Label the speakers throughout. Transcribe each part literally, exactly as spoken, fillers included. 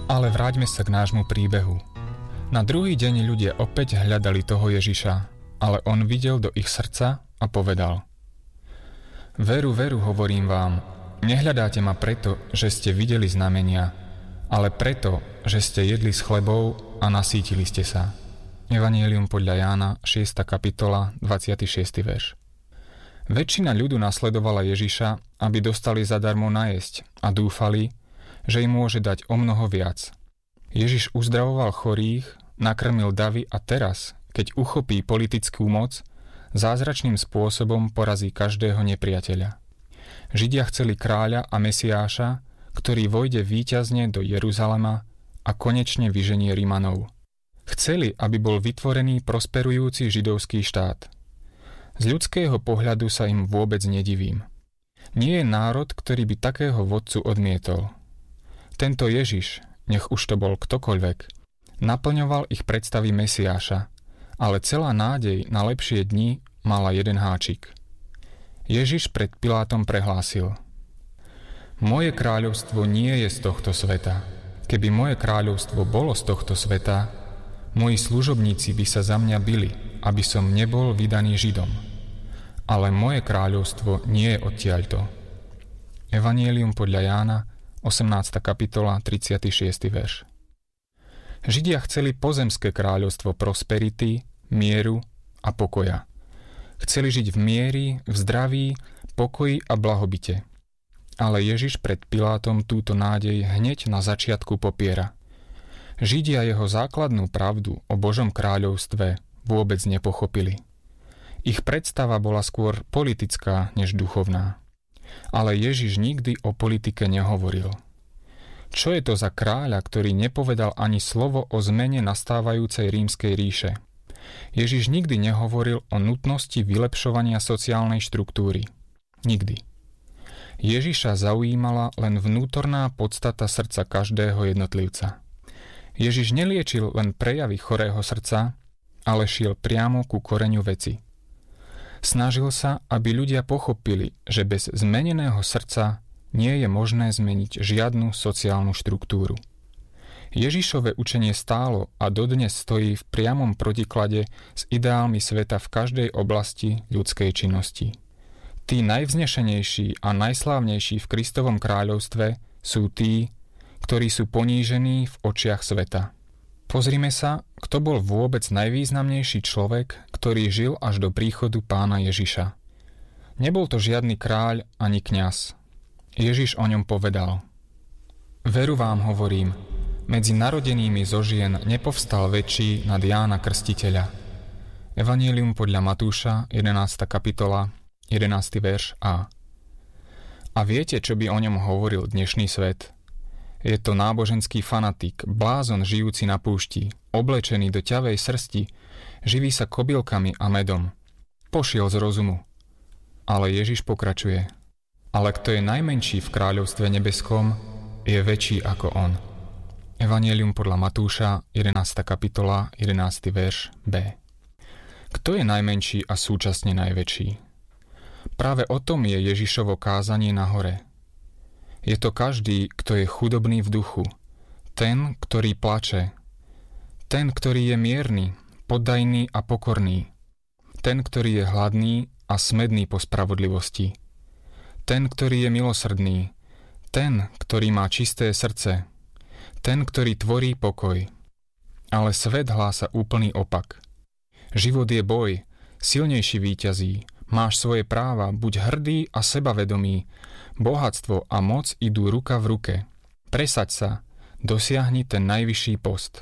Speaker 1: Ale vráťme sa k nášmu príbehu. Na druhý deň ľudia opäť hľadali toho Ježiša, ale on videl do ich srdca a povedal: Veru, veru, hovorím vám, nehľadáte ma preto, že ste videli znamenia, ale preto, že ste jedli s chlebou a nasýtili ste sa. Evanjelium podľa Jána, šiesta kapitola, dvadsiaty šiesty verš. Väčšina ľudu nasledovala Ježiša, aby dostali zadarmo najesť a dúfali, že im môže dať o mnoho viac. Ježiš uzdravoval chorých, nakrmil davy a teraz, keď uchopí politickú moc, zázračným spôsobom porazí každého nepriateľa. Židia chceli kráľa a Mesiáša, ktorý vojde víťazne do Jeruzalema a konečne vyženie Rimanov. Chceli, aby bol vytvorený prosperujúci židovský štát. Z ľudského pohľadu sa im vôbec nedivím. Nie je národ, ktorý by takého vodcu odmietol. Tento Ježiš, nech už to bol ktokoľvek, naplňoval ich predstavy Mesiáša, ale celá nádej na lepšie dni mala jeden háčik. Ježiš pred Pilátom prehlásil: Moje kráľovstvo nie je z tohto sveta. Keby moje kráľovstvo bolo z tohto sveta, moji služobníci by sa za mňa bili, aby som nebol vydaný Židom. Ale moje kráľovstvo nie je odtiaľto. Evanjelium podľa Jána, osemnásta kapitola, tridsiaty šiesty verš. Židia chceli pozemské kráľovstvo prosperity, mieru a pokoja. Chceli žiť v mieri, v zdraví, pokoji a blahobite. Ale Ježiš pred Pilátom túto nádej hneď na začiatku popiera. Židia jeho základnú pravdu o Božom kráľovstve vôbec nepochopili. Ich predstava bola skôr politická než duchovná. Ale Ježiš nikdy o politike nehovoril. Čo je to za kráľa, ktorý nepovedal ani slovo o zmene nastávajúcej rímskej ríše? Ježiš nikdy nehovoril o nutnosti vylepšovania sociálnej štruktúry. Nikdy. Ježiša zaujímala len vnútorná podstata srdca každého jednotlivca. Ježiš neliečil len prejavy chorého srdca, ale šiel priamo ku koreňu veci. Snažil sa, aby ľudia pochopili, že bez zmeneného srdca nie je možné zmeniť žiadnu sociálnu štruktúru. Ježišove učenie stálo a dodnes stojí v priamom protiklade s ideálmi sveta v každej oblasti ľudskej činnosti. Tí najvznešenejší a najslávnejší v Kristovom kráľovstve sú tí, ktorí sú ponížení v očiach sveta. Pozrime sa, kto bol vôbec najvýznamnejší človek, ktorý žil až do príchodu Pána Ježiša. Nebol to žiadny kráľ ani kňaz. Ježiš o ňom povedal: Veru vám hovorím, medzi narodenými zo žien nepovstal väčší nad Jána Krstiteľa. Evanjelium podľa Matúša, jedenásta kapitola, jedenásty verš a. A viete, čo by o ňom hovoril dnešný svet? Je to náboženský fanatik, blázon žijúci na púšti, oblečený do ťavej srsti, živí sa kobylkami a medom. Pošiel z rozumu. Ale Ježiš pokračuje: Ale kto je najmenší v kráľovstve nebeskom, je väčší ako on. Evanjelium podľa Matúša, jedenásta kapitola, jedenásty verš b. Kto je najmenší a súčasne najväčší? Práve o tom je Ježišovo kázanie na hore. Je to každý, kto je chudobný v duchu, ten, ktorý plače, ten, ktorý je mierny, poddajný a pokorný, ten, ktorý je hladný a smedný po spravodlivosti, ten, ktorý je milosrdný, ten, ktorý má čisté srdce, ten, ktorý tvorí pokoj. Ale svet hlása úplný opak. Život je boj, silnejší víťazí, máš svoje práva, buď hrdý a sebavedomý, bohatstvo a moc idú ruka v ruke. Presaď sa, dosiahni ten najvyšší post.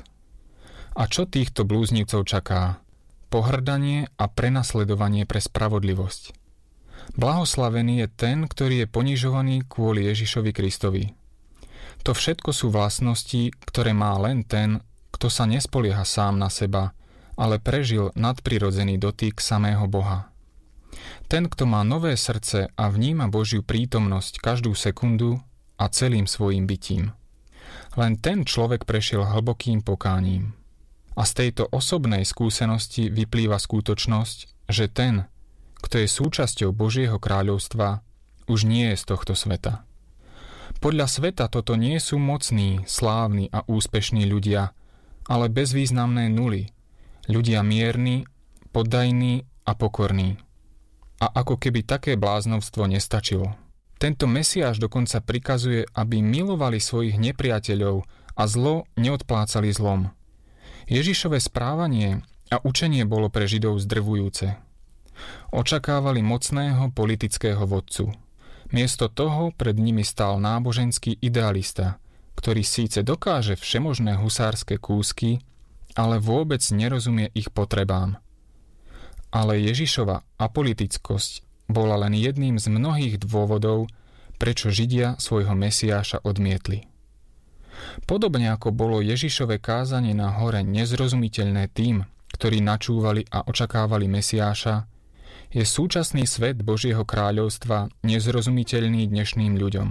Speaker 1: A čo týchto blúznivcov čaká? Pohrdanie a prenasledovanie pre spravodlivosť. Blahoslavený je ten, ktorý je ponižovaný kvôli Ježišovi Kristovi. To všetko sú vlastnosti, ktoré má len ten, kto sa nespolieha sám na seba, ale prežil nadprirodzený dotyk samého Boha. Ten, kto má nové srdce a vníma Božiu prítomnosť každú sekundu a celým svojím bytím. Len ten človek prešiel hlbokým pokáním. A z tejto osobnej skúsenosti vyplýva skutočnosť, že ten, kto je súčasťou Božieho kráľovstva, už nie je z tohto sveta. Podľa sveta toto nie sú mocní, slávni a úspešní ľudia, ale bezvýznamné nuly. Ľudia mierni, poddajní a pokorní. A ako keby také bláznovstvo nestačilo. Tento Mesiáš dokonca prikazuje, aby milovali svojich nepriateľov a zlo neodplácali zlom. Ježišové správanie a učenie bolo pre Židov zdrvujúce. Očakávali mocného politického vodcu. Miesto toho pred nimi stál náboženský idealista, ktorý síce dokáže všemožné husárske kúsky, ale vôbec nerozumie ich potrebám. Ale Ježišova apolitickosť bola len jedným z mnohých dôvodov, prečo Židia svojho Mesiáša odmietli. Podobne ako bolo Ježišové kázanie na hore nezrozumiteľné tým, ktorí načúvali a očakávali Mesiáša, je súčasný svet Božieho kráľovstva nezrozumiteľný dnešným ľuďom.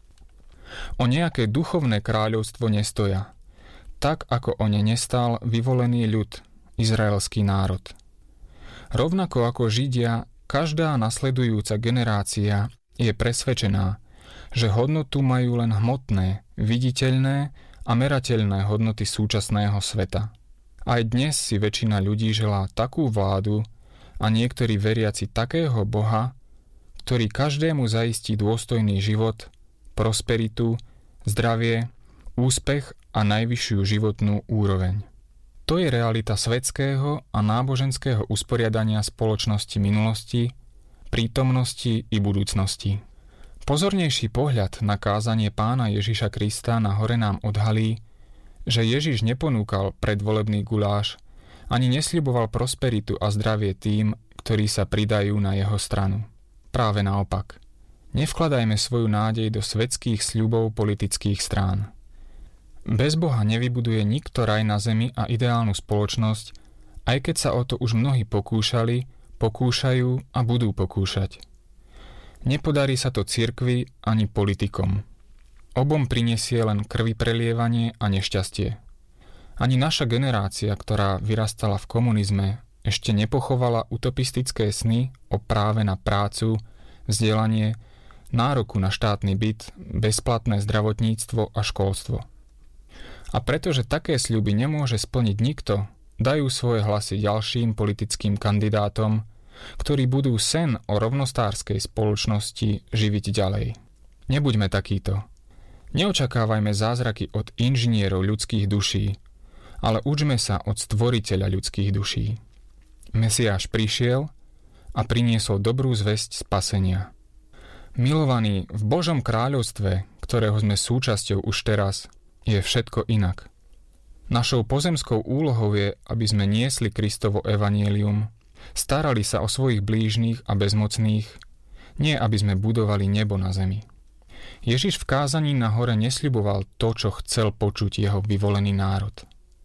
Speaker 1: O nejaké duchovné kráľovstvo nestoja, tak ako o ne nestál vyvolený ľud, izraelský národ. Rovnako ako Židia, každá nasledujúca generácia je presvedčená, že hodnotu majú len hmotné, viditeľné a merateľné hodnoty súčasného sveta. Aj dnes si väčšina ľudí želá takú vládu a niektorí veriaci takého Boha, ktorý každému zaistí dôstojný život, prosperitu, zdravie, úspech a najvyššiu životnú úroveň. To je realita svetského a náboženského usporiadania spoločnosti minulosti, prítomnosti i budúcnosti. Pozornejší pohľad na kázanie Pána Ježiša Krista na hore nám odhalí, že Ježiš neponúkal predvolebný guláš, ani nesľuboval prosperitu a zdravie tým, ktorí sa pridajú na jeho stranu. Práve naopak. Nevkladajme svoju nádej do svetských sľubov politických strán. Bez Boha nevybuduje nikto raj na zemi a ideálnu spoločnosť, aj keď sa o to už mnohí pokúšali, pokúšajú a budú pokúšať. Nepodarí sa to cirkvi ani politikom. Obom prinesie len krvi prelievanie a nešťastie. Ani naša generácia, ktorá vyrastala v komunizme, ešte nepochovala utopistické sny o práve na prácu, vzdelanie, nároku na štátny byt, bezplatné zdravotníctvo a školstvo. A pretože také sľuby nemôže splniť nikto, dajú svoje hlasy ďalším politickým kandidátom, ktorí budú sen o rovnostárskej spoločnosti živiť ďalej. Nebuďme takíto. Neočakávajme zázraky od inžinierov ľudských duší, ale učme sa od stvoriteľa ľudských duší. Mesiáš prišiel a priniesol dobrú zvesť spasenia. Milovaní, v Božom kráľovstve, ktorého sme súčasťou už teraz, je všetko inak. Našou pozemskou úlohou je, aby sme niesli Kristovo evanjelium, starali sa o svojich blížnych a bezmocných, nie aby sme budovali nebo na zemi. Ježiš v kázaní na hore nesľuboval to, čo chcel počuť jeho vyvolený národ.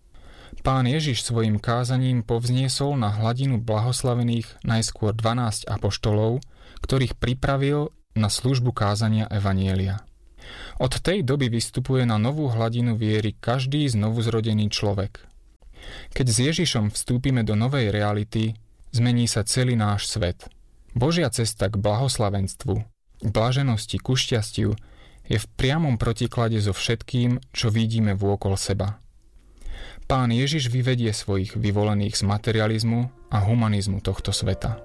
Speaker 1: Pán Ježiš svojim kázaním povzniesol na hladinu blahoslavených najskôr dvanásť apoštolov, ktorých pripravil na službu kázania evanjelia. Od tej doby vystupuje na novú hladinu viery každý znovuzrodený človek. Keď s Ježišom vstúpime do novej reality, zmení sa celý náš svet. Božia cesta k blahoslavenstvu, k blaženosti, ku šťastiu je v priamom protiklade so všetkým, čo vidíme vôkol seba. Pán Ježiš vyvedie svojich vyvolených z materializmu a humanizmu tohto sveta.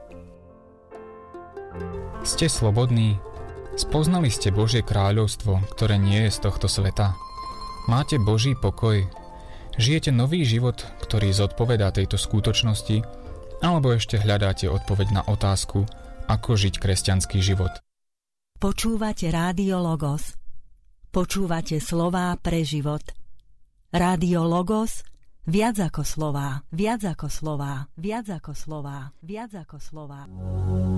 Speaker 1: Ste slobodní? Spoznali ste Božie kráľovstvo, ktoré nie je z tohto sveta? Máte Boží pokoj? Žijete nový život, ktorý zodpovedá tejto skutočnosti? Alebo ešte hľadáte odpoveď na otázku, ako žiť kresťanský život?
Speaker 2: Počúvate Rádio Logos. Počúvate slová pre život. Rádio Logos, viac ako slová, viac ako slová, viac ako slová, viac ako slová.